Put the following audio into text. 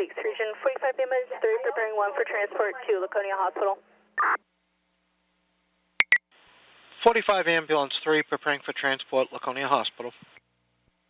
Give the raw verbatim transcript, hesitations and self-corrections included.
Lakes Region. forty-five ambulance three, preparing one for transport to Laconia Hospital. forty-five ambulance three, preparing for transport, Laconia Hospital.